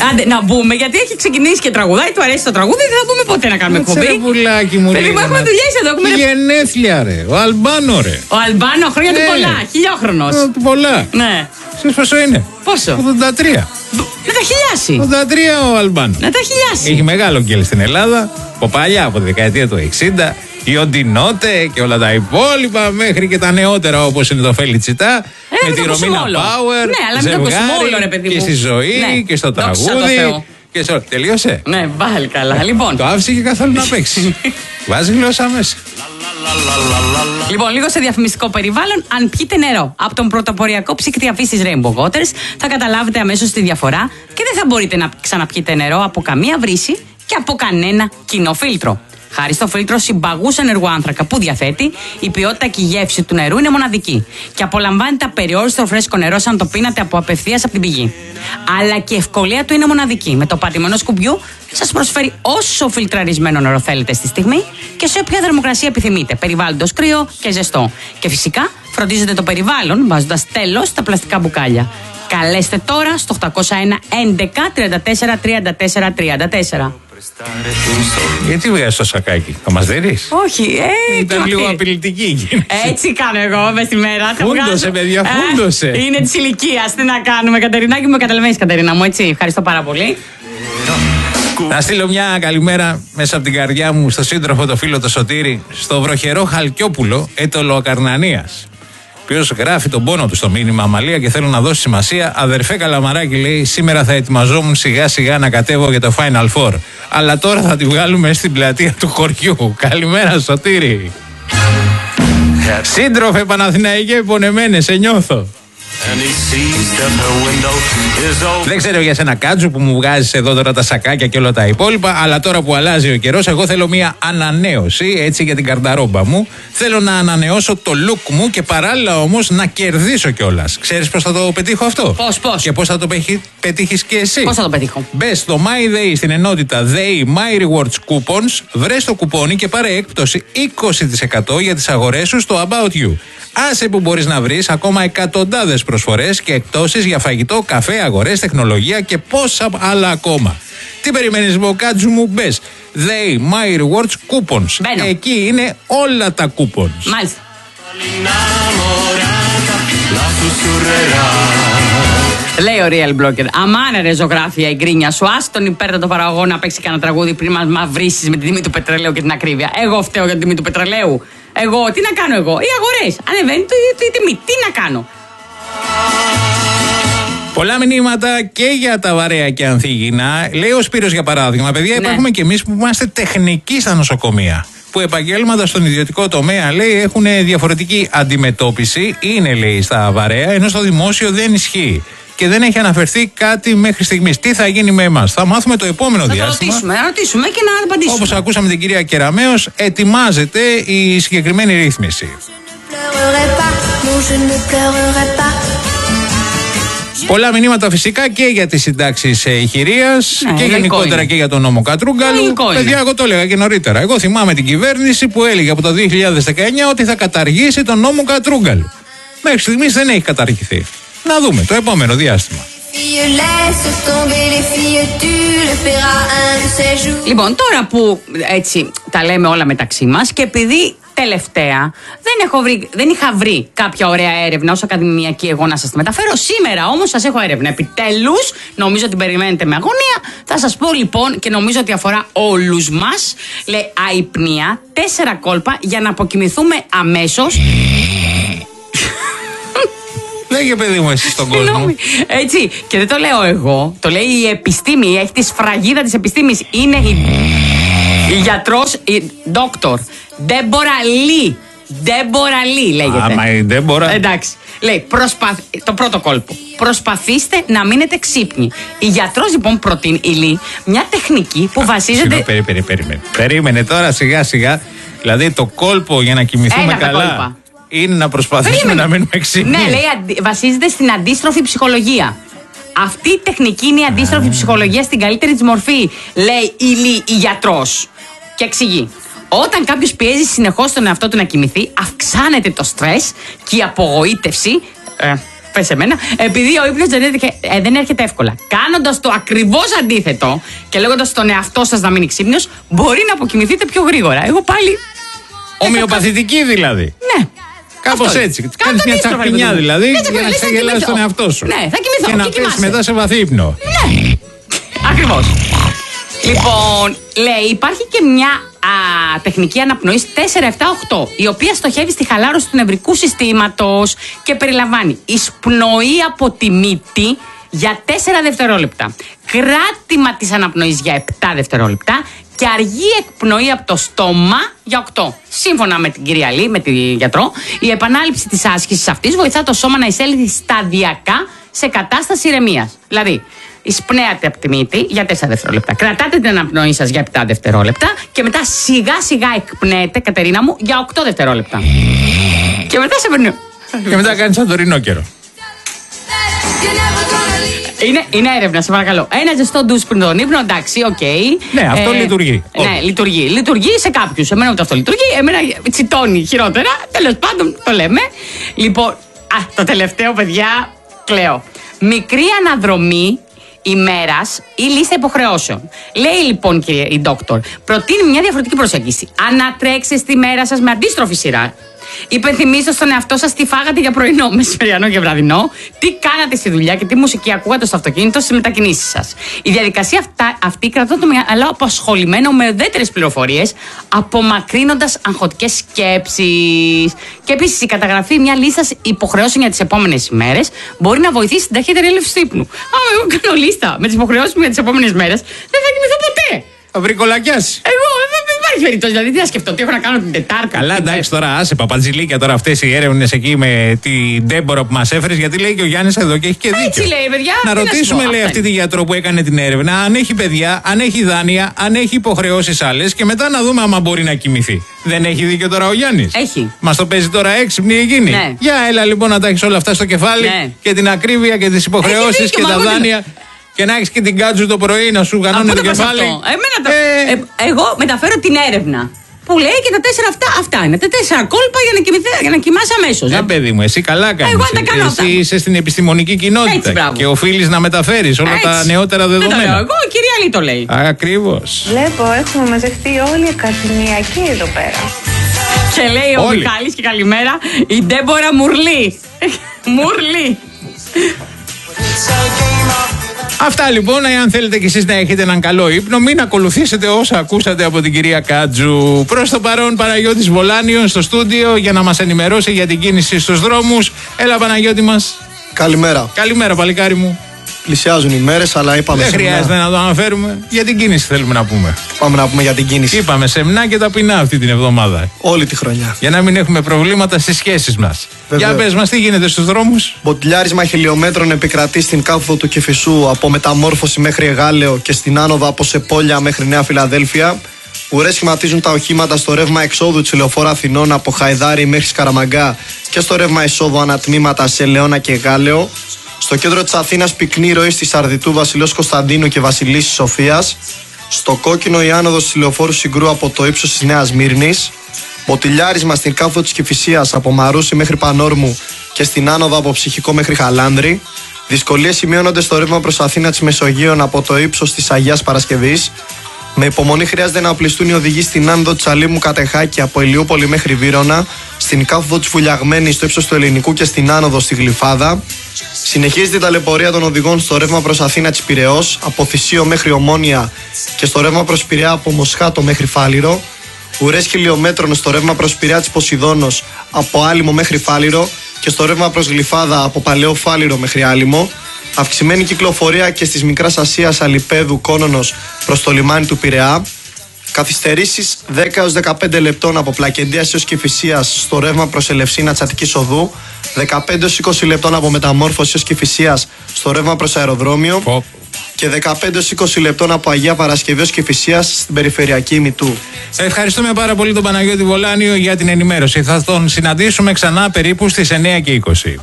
Άντε, να μπούμε, γιατί έχει ξεκινήσει και τραγουδάει, του αρέσει το τραγούδι, δεν θα μπούμε ποτέ να κάνουμε εκπομπή. Ρε πουλάκι μου, παιδί μου, έχουμε δουλειές εδώ. Γενέθλια, ρε. Ο Αλμπάνο, ρε. Ο Αλμπάνο, χρόνια του πολλά. Χιλιόχρονος. Του πολλά. Ναι. Ξέρεις πόσο είναι? Πόσο? 83. Να τα χιλιάσει. 83 ο Αλμπάνο. Να τα χιλιάσει. Έχει μεγάλο γκέλ στην Ελλάδα. Από παλιά, από τη δεκαετία του 60. Η Οντινότε και όλα τα υπόλοιπα, μέχρι και τα νεότερα όπως είναι το Φελιτσιτά. Με τη Ρωμίνα Πάουερ. Ναι, αλλά με το Κοσμόλο, ρε παιδί μου. Και στη ζωή και στο τραγούδι. Τελείωσε. Ναι, πάλι καλά. Λοιπόν. Το άφησε και καθόλου να παίξει. Βάζει γλώσσα μέσα. Λοιπόν, λίγο σε διαφημιστικό περιβάλλον. Αν πιείτε νερό από τον πρωτοποριακό ψύκτη αφής της Rainbow Waters, θα καταλάβετε αμέσως τη διαφορά και δεν θα μπορείτε να ξαναπιείτε νερό από καμία βρύση και από κανένα κοινό φίλτρο. Χάρη στο φίλτρο συμπαγούς ενεργού άνθρακα που διαθέτει, η ποιότητα και η γεύση του νερού είναι μοναδική και απολαμβάνετε απεριόριστο φρέσκο νερό σαν το πίνατε απευθείας από την πηγή. Αλλά και η ευκολία του είναι μοναδική. Με το πατημένο σκουμπιού σας προσφέρει όσο φιλτραρισμένο νερό θέλετε στη στιγμή και σε όποια θερμοκρασία επιθυμείτε, περιβάλλοντος κρύο και ζεστό. Και φυσικά φροντίζετε το περιβάλλον βάζοντας τέλος στα πλαστικά μπουκάλια. Καλέστε τώρα στο 801 11 34 34 34. Γιατί βγάζεις το σακάκι, θα μας δέρεις? Όχι, ήταν λίγο απειλητική. Έτσι κάνω εγώ μες τη μέρα. Φούντωσε, παιδιά, φούντωσε. Είναι της ηλικίας, τι να κάνουμε, Κατερινάκη, με καταλαβαίνεις, Κατερίνα μου, έτσι. Ευχαριστώ πάρα πολύ. Να στείλω μια καλημέρα μέσα από την καρδιά μου στο σύντροφο, το φίλο το Σωτήρη, στο βροχερό Χαλκιόπουλο, έτολο Ακαρνανίας. Ο οποίος γράφει τον πόνο του στο μήνυμα Αμαλία και θέλω να δώσει σημασία. Αδερφέ Καλαμαράκη, λέει, σήμερα θα ετοιμαζόμουν σιγά σιγά να κατέβω για το Final Four. Αλλά τώρα θα τη βγάλουμε στην πλατεία του χωριού. Καλημέρα, Σωτήρη. Σύντροφε Παναθηναϊκέ, πονεμένε, σε νιώθω. Δεν ξέρω για σένα, Κάτζου, που μου βγάζεις εδώ τώρα τα σακάκια και όλα τα υπόλοιπα, αλλά τώρα που αλλάζει ο καιρός, εγώ θέλω μια ανανέωση, έτσι, για την καρταρόμπα μου. Θέλω να ανανεώσω το look μου και παράλληλα όμως να κερδίσω κιόλας. Ξέρεις πώς θα το πετύχω αυτό? Πώς? Και πώς θα το πετύχεις και εσύ? Πώς θα το πετύχω? Μπες στο My Day στην ενότητα Day My Rewards Coupons, βρες το κουπόνι και πάρε έκπτωση 20% για τις αγορές σου στο About You. Άσε που μπορείς να βρεις ακόμα εκατοντάδες προσφορές και εκτόσεις για φαγητό, καφέ, αγορές, τεχνολογία και πόσα άλλα ακόμα. Τι περιμένεις, Μποκάτζου μου? Μπες They My Rewards Coupons. Μπαίνω. Εκεί είναι όλα τα coupons. Μάλιστα. Λέει ο Real Blogger, αμάνε ρε ζωγράφια η γκρίνια σου. Άστον τον υπέρτατο παραγωγό να παίξει κανένα τραγούδι πριν μας μαυρίσεις με την τιμή του πετρελαίου και την ακρίβεια. Εγώ φταίω για την τιμή του πετρελαίου. Εγώ, τι να κάνω εγώ? Οι αγορές. Ανεβαίνει η τιμή. Τι να κάνω? Πολλά μηνύματα και για τα βαρέα και ανθίγυνα. Λέει ο Σπύρος, για παράδειγμα, παιδιά, υπάρχουμε κι εμείς που είμαστε τεχνικοί στα νοσοκομεία. Που επαγγέλματα στον ιδιωτικό τομέα, λέει, έχουν διαφορετική αντιμετώπιση. Είναι, λέει, στα βαρέα, ενώ στο δημόσιο δεν ισχύει. Και δεν έχει αναφερθεί κάτι μέχρι στιγμής. Τι θα γίνει με εμάς? Θα μάθουμε το επόμενο διάστημα. Θα ρωτήσουμε και να απαντήσουμε. Όπως ακούσαμε την κυρία Κεραμέως, ετοιμάζεται η συγκεκριμένη ρύθμιση. Πολλά μηνύματα φυσικά και για τις συντάξεις ηχηρείας και γενικότερα είναι. Και για τον νόμο Κατρούγκαλου. Παιδιά, εγώ το έλεγα και νωρίτερα. Εγώ θυμάμαι την κυβέρνηση που έλεγε από το 2019 ότι θα καταργήσει τον νόμο Κατρούγκαλου. Μέχρι στιγμής δεν έχει καταργηθεί. Να δούμε το επόμενο διάστημα. Λοιπόν, τώρα που έτσι τα λέμε όλα μεταξύ μας και επειδή τελευταία δεν είχα βρει κάποια ωραία έρευνα ως ακαδημιακή εγώ να σας τη μεταφέρω, σήμερα όμως σας έχω έρευνα. Επιτέλους, νομίζω ότι περιμένετε με αγωνία. Θα σας πω λοιπόν, και νομίζω ότι αφορά όλους μας, λέει αϊπνία, 4 κόλπα για να αποκοιμηθούμε αμέσως. Λέγε, παιδί μου, εσύ στον κόσμο. Έτσι, και δεν το λέω εγώ, το λέει η επιστήμη, έχει τη σφραγίδα της επιστήμης. Είναι η γιατρός, η δόκτωρ Ντέμπορα Λι. Ντέμπορα Λι λέγεται. Άμα η Ντέμπορα. Εντάξει. Λέει, το πρώτο κόλπο. Προσπαθήστε να μείνετε ξύπνοι. Η γιατρός λοιπόν προτείνει, η Λι, μια τεχνική που βασίζεται. Περίμενε τώρα σιγά σιγά. Δηλαδή το κόλπο για να κοιμηθούμε καλά είναι να προσπαθήσουμε να μείνουμε ξύπνοι. Ναι, λέει, βασίζεται στην αντίστροφη ψυχολογία. Αυτή η τεχνική είναι η αντίστροφη ψυχολογία στην καλύτερη της μορφή, λέει η γιατρός. Και εξηγεί. Όταν κάποιος πιέζει συνεχώς τον εαυτό του να κοιμηθεί, αυξάνεται το στρες και η απογοήτευση πες εμένα. Επειδή ο ύπνος δεν έρχεται εύκολα. Κάνοντας το ακριβώς αντίθετο και λέγοντας στον εαυτό σας να μείνει ξύπνιος, μπορεί να αποκοιμηθείτε πιο γρήγορα. Εγώ πάλι. Ομοιοπαθητική δηλαδή. Ναι. Κάπως έτσι. Κάνεις μια τσακπινιά δηλαδή για να ξεγελάσεις τον εαυτό σου. Ναι, θα κοιμηθώ. Και να πέσεις μετά σε βαθύ ύπνο. Ναι. Ακριβώς. Λοιπόν, λέει, υπάρχει και μια τεχνική αναπνοής 4-7-8, η οποία στοχεύει στη χαλάρωση του νευρικού συστήματος και περιλαμβάνει εισπνοή από τη μύτη για 4 δευτερόλεπτα, κράτημα της αναπνοής για 7 δευτερόλεπτα και αργή εκπνοή από το στόμα για 8. Σύμφωνα με την κυρία Λί, με τη γιατρό, η επανάληψη της άσκησης αυτής βοηθά το σώμα να εισέλθει σταδιακά σε κατάσταση ηρεμίας. Δηλαδή, εισπνέατε από τη μύτη για 4 δευτερόλεπτα. Κρατάτε την αναπνοή σας για 7 δευτερόλεπτα και μετά σιγά σιγά εκπνέετε, Κατερίνα μου, για 8 δευτερόλεπτα. Και μετά σε περνούν. Και μετά κάνεις σαν το ρινόκερο. Είναι έρευνα, σε παρακαλώ. Ένα ζεστό ντους πριν τον ύπνο, εντάξει, οκ. Ναι, αυτό λειτουργεί. Ναι, λειτουργεί. Λειτουργεί σε κάποιους. Εμένα ούτε αυτό λειτουργεί. Εμένα τσιτώνει χειρότερα. Τέλος πάντων, το λέμε. Λοιπόν, το τελευταίο, παιδιά, κλαίω. Μικρή αναδρομή ημέρας ή λίστα υποχρεώσεων. Λέει λοιπόν η ντόκτορ, προτείνει μια διαφορετική προσέγγιση. Ανατρέξτε στη μέρα σας με αντίστροφη σειρά. Υπενθυμίστε στον εαυτό σας τι φάγατε για πρωινό, μεσημεριανό και βραδινό, τι κάνατε στη δουλειά και τι μουσική ακούγατε στο αυτοκίνητο στις μετακινήσεις σας. Η διαδικασία αυτή κρατά το μυαλό απασχολημένο με ουδέτερες πληροφορίες, απομακρύνοντας αγχωτικές σκέψεις. Και επίσης η καταγραφή μια λίστα υποχρεώσεων για τις επόμενες ημέρες μπορεί να βοηθήσει την ταχύτερη έλευση του ύπνου. Άμα εγώ κάνω λίστα με τις υποχρεώσεις μου για τις επόμενες μέρες, δεν θα κοιμηθώ ποτέ. Θα βρει κολακιάσει. Εγώ δεν υπάρχει περίπτωση. Δηλαδή, τι να σκεφτώ, τι έχω να κάνω την Τετάρτη. Καλά, εντάξει τώρα, άσε παπατζηλίκια τώρα αυτές οι έρευνες εκεί με την Ντέμπορα που μας έφερες, γιατί λέει και ο Γιάννης εδώ και έχει και δίκιο. Έτσι λέει, παιδιά. Να ρωτήσουμε, λέει, αυτή τη γιατρό που έκανε την έρευνα, αν έχει παιδιά, αν έχει δάνεια, αν έχει υποχρεώσεις άλλες και μετά να δούμε άμα μπορεί να κοιμηθεί. Δεν έχει δίκιο τώρα ο Γιάννης? Έχει. Μας το παίζει τώρα έξυπνη εκείνη. Ναι. Για έλα λοιπόν να τα έχεις όλα αυτά στο κεφάλι, ναι, και την ακρίβεια και τις υποχρεώσεις και τα δάνεια. Και να έχεις και την κάτζου το πρωί να σου γανώνει το κεφάλι. Εγώ μεταφέρω την έρευνα που λέει και τα 4 αυτά είναι. Τα 4 κόλπα για να κοιμάσαι αμέσως. Ναι, παιδί μου, εσύ καλά κάνεις. Εγώ τα κάνω αυτά. Εσύ είσαι στην επιστημονική κοινότητα. Έτσι, και οφείλεις να μεταφέρεις όλα τα νεότερα δεδομένα. Δεν το λέω εγώ, η κυρία Λί το λέει. Ακριβώς. Βλέπω, έχουμε μαζευτεί όλοι οι ακαδημιακοί εδώ πέρα. Και λέει ο Μιχάλης και καλημέρα, η Ντέμπορα Μουρλή. Μουρλή. Αυτά λοιπόν, εάν θέλετε κι εσείς να έχετε έναν καλό ύπνο, μην ακολουθήσετε όσα ακούσατε από την κυρία Κάτζου. Προς το παρόν, Παναγιώτης Βολάνιος στο στούντιο για να μας ενημερώσει για την κίνηση στους δρόμους. Έλα, Παναγιώτη μας. Καλημέρα. Καλημέρα, παλικάρι μου. Πλησιάζουν οι μέρες, αλλά είπαμε δεν χρειάζεται να το αναφέρουμε. Για την κίνηση θέλουμε να πούμε. Πάμε να πούμε για την κίνηση. Είπαμε σεμνά και ταπεινά αυτή την εβδομάδα. Όλη τη χρονιά. Για να μην έχουμε προβλήματα στις σχέσεις μας. Για πες μας, τι γίνεται στους δρόμους? Μποτιλιάρισμα χιλιόμετρων επικρατεί στην κάθοδο του Κηφισού από Μεταμόρφωση μέχρι Εγάλεο και στην άνοδο από Σεπόλια μέχρι Νέα Φιλαδέλφια. Ουρές σχηματίζουν τα οχήματα στο ρεύμα εξόδου της Λεωφόρου Αθηνών από Χαϊδάρι μέχρι Σκαραμαγκά και στο ρεύμα εισόδου ανατμήματα σε Λεώνα και Εγάλεο. Στο κέντρο της Αθήνας πυκνή ροή στη Σαρδιτού, Βασιλός Κωνσταντίνου και Βασιλίσσης Σοφίας. Στο κόκκινο η άνοδος της Λεωφόρου Συγκρού από το ύψος της Νέας Μύρνης. Μποτιλιάρισμα στην κάθοδο της Κηφισίας από Μαρούσι μέχρι Πανόρμου και στην άνοδο από Ψυχικό μέχρι Χαλάνδρη. Δυσκολίες σημειώνονται στο ρεύμα προς Αθήνα της Μεσογείων από το ύψος της Αγίας Παρασκευής. Με υπομονή χρειάζεται να οπλιστούν οι οδηγοί στην άνοδο της Αλήμου Κατεχάκη από Ηλιούπολη μέχρι Βύρωνα, στην κάθοδο της Βουλιαγμένης στο ύψος του Ελληνικού και στην άνοδο στη Γλυφάδα. Συνεχίζεται η ταλαιπωρία των οδηγών στο ρεύμα προς Αθήνα της Πειραιώς, από Θησίο μέχρι Ομόνια και στο ρεύμα προς Πειραιά από Μοσχάτο μέχρι Φάληρο. Ουρές χιλιόμετρων στο ρεύμα προς Πειραιά της Ποσειδώνος από Άλυμο μέχρι Φάληρο και στο ρεύμα προς Γλυφάδα από Παλαιό Φάληρο μέχρι Άλυμο. Αυξημένη κυκλοφορία και στις Μικράς Ασίας, Αλιπέδου, Κόνονος προς το λιμάνι του Πειραιά. Καθυστερήσεις 10 έως 15 λεπτών από Πλακεντίας έως Κηφισίας στο ρεύμα προς Ελευσίνα Τσατικής Οδού. 15 έως 20 λεπτών από Μεταμόρφωση έως Κηφισίας στο ρεύμα προς Αεροδρόμιο. Και 15 έως 20 λεπτών από Αγία Παρασκευή έως Κηφισίας στην περιφερειακή Μητού. Ευχαριστούμε πάρα πολύ τον Παναγιώτη Βολάνιο για την ενημέρωση. Θα τον συναντήσουμε ξανά περίπου στις 9 και 20.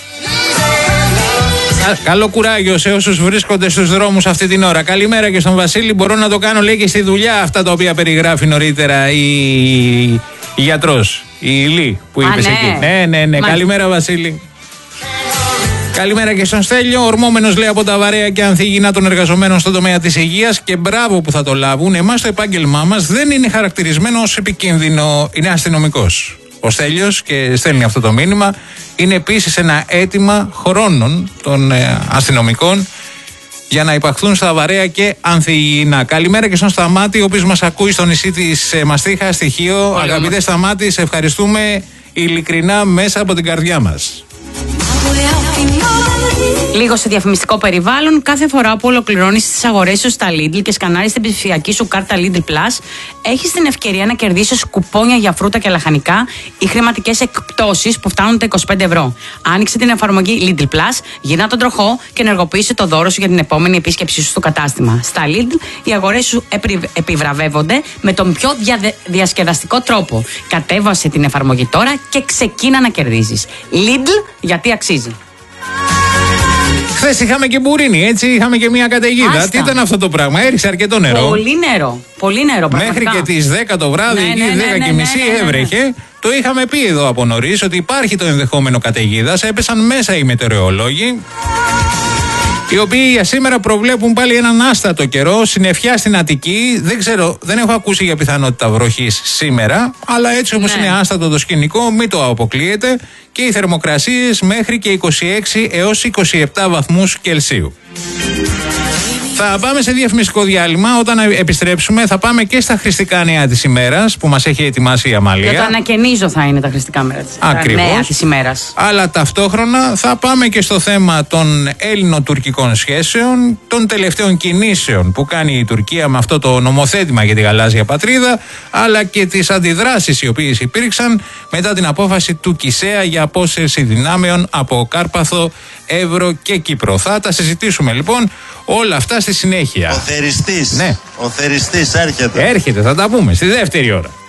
Καλό κουράγιο σε όσους βρίσκονται στους δρόμους αυτή την ώρα. Καλημέρα και στον Βασίλη. Μπορώ να το κάνω, λέει, και στη δουλειά αυτά τα οποία περιγράφει νωρίτερα η γιατρός, η Λί που είπες εκεί. Ναι. Καλημέρα, Βασίλη. Καλημέρα και στον Στέλιο. Ορμόμενος λέει από τα βαρέα και ανθυγιεινά των εργαζομένων στον τομέα της υγείας και μπράβο που θα το λάβουν. Εμάς το επάγγελμά μας δεν είναι χαρακτηρισμένο ως επικίνδυνο. Είναι αστυνομικός. Ο Στέλιος και στέλνει αυτό το μήνυμα. Είναι επίσης ένα αίτημα χρόνων των αστυνομικών για να υπαχθούν στα βαρέα και ανθυγιεινά. Καλημέρα και στον Σταμάτη, ο οποίος μας ακούει στο νησί της Μαστίχα, στοιχείο. Αγαπητέ Σταμάτη, σε ευχαριστούμε ειλικρινά μέσα από την καρδιά μας. Λίγο σε διαφημιστικό περιβάλλον, κάθε φορά που ολοκληρώνεις τις αγορές σου στα Lidl και σκανάρεις την ψηφιακή σου κάρτα Lidl Plus, έχεις την ευκαιρία να κερδίσεις κουπόνια για φρούτα και λαχανικά ή χρηματικές εκπτώσεις που φτάνουν τα 25 ευρώ. Άνοιξε την εφαρμογή Lidl Plus, γυρνά τον τροχό και ενεργοποίησε το δώρο σου για την επόμενη επίσκεψή σου στο κατάστημα. Στα Lidl, οι αγορές σου επιβραβεύονται με τον πιο διασκεδαστικό τρόπο. Κατέβασε την εφαρμογή τώρα και ξεκίνα να κερδίζεις. Lidl, γιατί αξίζει. Χθες είχαμε και μπουρίνι, έτσι, είχαμε και μια καταιγίδα. Άστα. Τι ήταν αυτό το πράγμα, έριξε αρκετό νερό. Πολύ νερό, πολύ νερό πραγματικά. Μέχρι και τις 10 το βράδυ, εκεί 10 και μισή έβρεχε. Το είχαμε πει εδώ από νωρίς ότι υπάρχει το ενδεχόμενο καταιγίδας. Έπεσαν μέσα οι μετεωρολόγοι, οι οποίοι για σήμερα προβλέπουν πάλι έναν άστατο καιρό, συννεφιά στην Αττική. Δεν ξέρω, δεν έχω ακούσει για πιθανότητα βροχής σήμερα, αλλά έτσι όπως είναι άστατο το σκηνικό, μην το αποκλείετε. Και οι θερμοκρασίες μέχρι και 26 έως 27 βαθμούς Κελσίου. Θα πάμε σε διαφημιστικό διάλειμμα. Όταν επιστρέψουμε θα πάμε και στα χρηστικά νέα της ημέρας που μας έχει ετοιμάσει η Αμαλία. Για το ανακαινίζω θα είναι τα χρηστικά νέα της ημέρας. Αλλά ταυτόχρονα θα πάμε και στο θέμα των Έλληνο-τουρκικών σχέσεων, των τελευταίων κινήσεων που κάνει η Τουρκία με αυτό το νομοθέτημα για τη γαλάζια πατρίδα, αλλά και τις αντιδράσεις οι οποίες υπήρξαν μετά την απόφαση του Κισέα για απόσυρση δυνάμεων από Κάρπαθο, Εύρο και Κύπρο. Θα τα συζητήσουμε λοιπόν όλα αυτά στη συνέχεια. Ο θεριστής. Ναι. Ο θεριστής έρχεται. Έρχεται, θα τα πούμε στη δεύτερη ώρα.